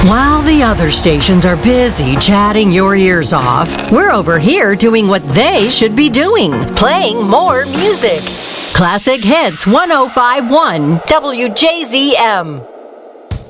While the other stations are busy chatting your ears off, we're over here doing what they should be doing, playing more music. Classic Hits 105.1 WJZM.